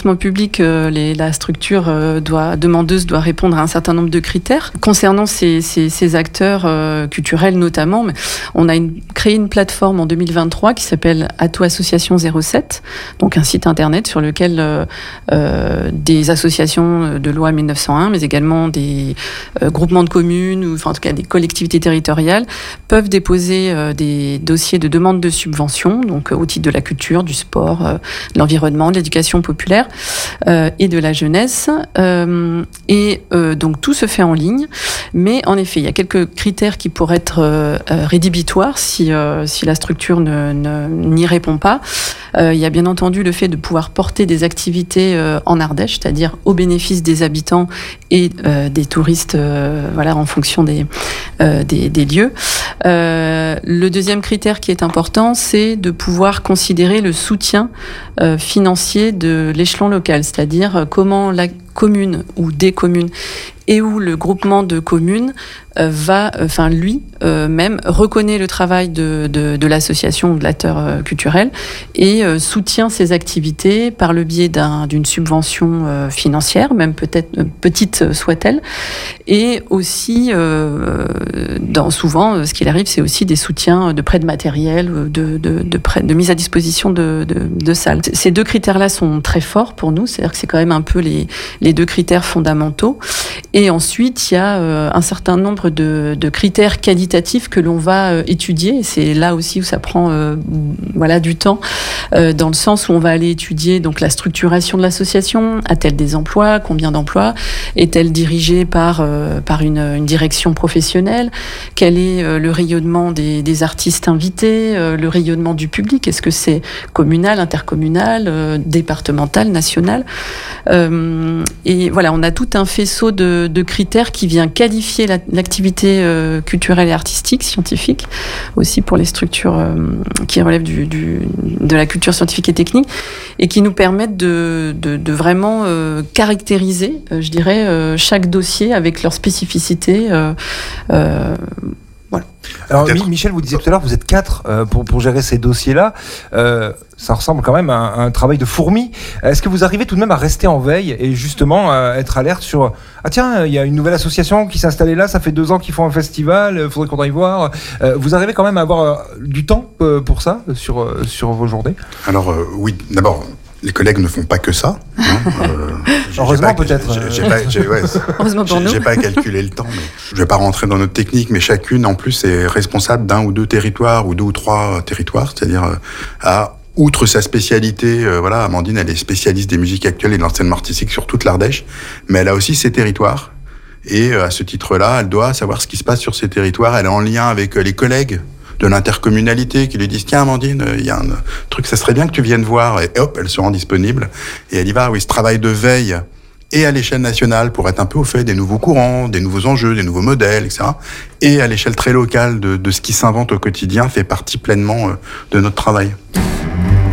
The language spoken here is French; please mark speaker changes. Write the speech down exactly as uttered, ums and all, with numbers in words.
Speaker 1: financement public, euh, les, la structure euh, doit, demandeuse doit répondre à un certain nombre de critères. Concernant ces, ces, ces acteurs euh, culturels notamment, mais on a une, créé une plateforme en deux mille vingt-trois qui s'appelle Ato Association zéro sept, donc un site internet sur lequel euh, euh, des associations de loi mille neuf cent un, mais également des euh, groupements de communes, ou enfin en tout cas des collectivités territoriales, peuvent déposer euh, des dossiers de demande de subvention, donc euh, au titre de la culture, du sport, euh, de l'environnement, de l'éducation populaire euh, et de la jeunesse. Euh, et euh, donc tout se fait en ligne, mais en effet, il y a quelques critères qui pourraient être euh, rédhibitoires si, euh, si la structure ne, ne, n'y répond pas. Euh, il y a bien entendu le fait de pouvoir porter des activités euh, en Ardèche, c'est-à-dire au bénéfice des habitants et euh, des touristes, euh, voilà, en fonction des, euh, des, des lieux. Euh, le deuxième critère qui est important, c'est de pouvoir considérer le soutien euh, financier de l'échelon local, c'est-à-dire euh, comment la commune ou des communes et où le groupement de communes euh, va, enfin euh, lui euh, même reconnaît le travail de, de, de l'association ou de l'acteur euh, culturel et euh, soutient ses activités par le biais d'un, d'une subvention euh, financière, même peut-être euh, petite soit-elle, et aussi euh, dans, souvent euh, ce qu'il arrive, c'est aussi des soutiens de prêt de matériel, de, de, de, prêt, de mise à disposition de, de, de salles. Ces deux critères-là sont très forts pour nous, c'est-à-dire que c'est quand même un peu les, les deux critères fondamentaux. Et ensuite, il y a euh, un certain nombre de, de critères qualitatifs que l'on va euh, étudier. Et c'est là aussi où ça prend euh, voilà, du temps, euh, dans le sens où on va aller étudier donc, la structuration de l'association. A-t-elle des emplois? Combien d'emplois? Est-elle dirigée par, euh, par une, une direction professionnelle? Quel est euh, le rayonnement des, des artistes invités? euh, Le rayonnement du public? Est-ce que c'est communal, intercommunal, euh, départemental, national? euh, Et voilà, on a tout un faisceau de de critères qui vient qualifier la, l'activité euh, culturelle et artistique, scientifique, aussi pour les structures euh, qui relèvent du, du, de la culture scientifique et technique, et qui nous permettent de, de, de vraiment euh, caractériser, euh, je dirais, euh, chaque dossier avec leur spécificité. Euh, euh, voilà.
Speaker 2: Alors Peut-être. Michel, vous disiez tout à l'heure, vous êtes quatre euh, pour, pour gérer ces dossiers-là. Euh, ça ressemble quand même à un, à un travail de fourmi. Est-ce que vous arrivez tout de même à rester en veille et justement à être alerte sur ah tiens, il y a une nouvelle association qui s'est installée là, ça fait deux ans qu'ils font un festival, il faudrait qu'on aille voir. Euh, vous arrivez quand même à avoir euh, du temps euh, pour ça sur, euh, sur vos journées?
Speaker 3: Alors euh, oui, d'abord, les collègues ne font pas que ça. Hein, euh,
Speaker 2: Heureusement
Speaker 3: pas,
Speaker 2: peut-être.
Speaker 3: J'ai, j'ai pas, j'ai, ouais,
Speaker 1: Heureusement pour
Speaker 3: j'ai,
Speaker 1: nous.
Speaker 3: J'ai pas calculé le temps. Mais je vais pas rentrer dans notre technique, mais chacune en plus est responsable d'un ou deux territoires ou deux ou trois territoires, c'est-à-dire euh, à outre sa spécialité, euh, voilà, Amandine, elle est spécialiste des musiques actuelles et de l'enseignement artistique sur toute l'Ardèche, mais elle a aussi ses territoires. Et euh, à ce titre-là, elle doit savoir ce qui se passe sur ces territoires. Elle est en lien avec euh, les collègues de l'intercommunalité qui lui disent « Tiens, Amandine, il y a un truc, ça serait bien que tu viennes voir. » Et hop, elle se rend disponible. Et elle y va. Oui, ce travail de veille et à l'échelle nationale pour être un peu au fait des nouveaux courants, des nouveaux enjeux, des nouveaux modèles, et cetera. Et à l'échelle très locale de, de ce qui s'invente au quotidien fait partie pleinement euh, de notre travail.